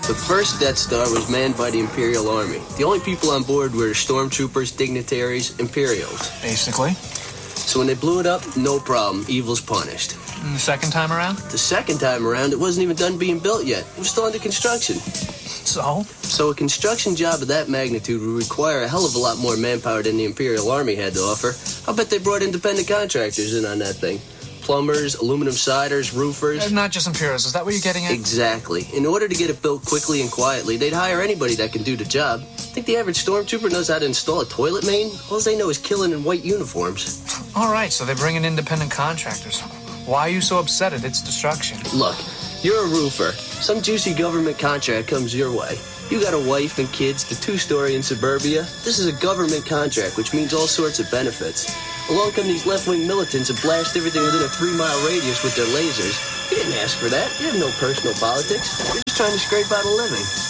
The first Death Star was manned by the Imperial Army. The only people on board were stormtroopers, dignitaries, Imperials. Basically. So when they blew it up, no problem. Evil's punished. And the second time around? The second time around, it wasn't even done being built yet. It was still under construction. So? So a construction job of that magnitude would require a hell of a lot more manpower than the Imperial Army had to offer. I'll bet they brought independent contractors in on that thing. Plumbers, aluminum siders, roofers. Not just Imperials. Is that what you're getting at? Exactly. In order to get it built quickly and quietly, they'd hire anybody that can do the job. Think the average stormtrooper knows how to install a toilet main? All they know is killing in white uniforms. All right, so they bring in independent contractors. Why are you so upset at its destruction? Look, you're a roofer. Some juicy government contract comes your way. You got a wife and kids, the two-story in suburbia. This is a government contract, which means all sorts of benefits. Along come these left-wing militants and blast everything within a 3-mile radius with their lasers. You didn't ask for that. You have no personal politics. You're just trying to scrape out a living.